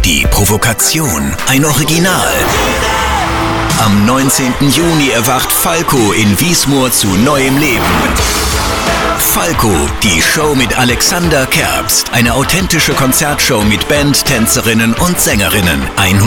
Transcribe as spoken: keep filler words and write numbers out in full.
Die Provokation, ein Original. Am neunzehnten Juni erwacht Falco in Wiesmoor zu neuem Leben. Falco, die Show mit Alexander Kerbst. Eine authentische Konzertshow mit Band, Tänzerinnen und Sängerinnen.